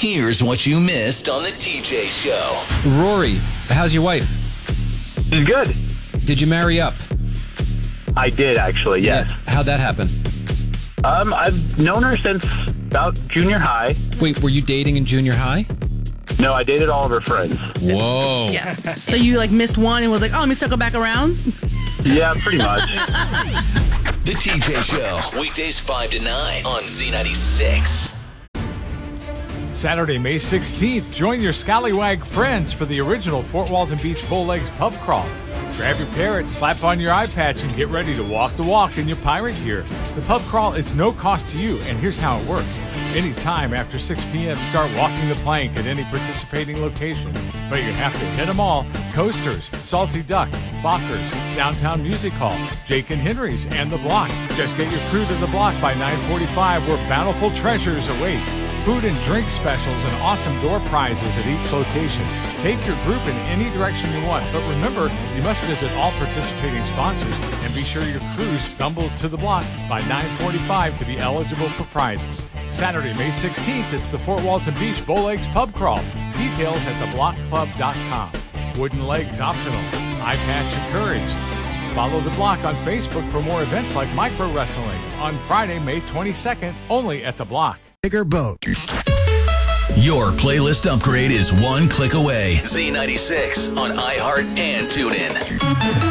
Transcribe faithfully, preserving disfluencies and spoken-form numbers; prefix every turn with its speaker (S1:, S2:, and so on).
S1: Here's what you missed on the T J Show.
S2: Rory, how's your wife?
S3: She's good.
S2: Did you marry up?
S3: I did, actually, yes.
S2: Yeah. How'd that happen?
S3: Um, I've known her since about junior high.
S2: Wait, were you dating in junior high?
S3: No, I dated all of her friends.
S2: Whoa.
S4: Yeah. So you like missed one and was like, oh, let me circle back around?
S3: Yeah, pretty much.
S1: The T J Show, weekdays five to nine on Z ninety-six.
S5: Saturday, May sixteenth, join your Scallywag friends for the original Fort Walton Beach Bowlegs pub crawl. Grab your parrot, slap on your eye patch, and get ready to walk the walk in your pirate gear. The pub crawl is no cost to you, and here's how it works. Anytime after six p.m., start walking the plank at any participating location. But you have to hit them all. Coasters, Salty Duck, Bachers, Downtown Music Hall, Jake and Henry's, and The Block. Just get your crew to The Block by nine forty-five, where bountiful treasures await. Food and drink specials and awesome door prizes at each location. Take your group in any direction you want, but remember, you must visit all participating sponsors and be sure your crew stumbles to The Block by nine forty-five to be eligible for prizes. Saturday, May sixteenth, it's the Fort Walton Beach Bowlegs Pub Crawl. Details at the block club dot com. Wooden legs optional. Eye patch encouraged. Follow The Block on Facebook for more events like micro wrestling on Friday, May twenty-second, only at The Block.
S6: Bigger boat.
S1: Your playlist upgrade is one click away. Z ninety-six on iHeart and TuneIn.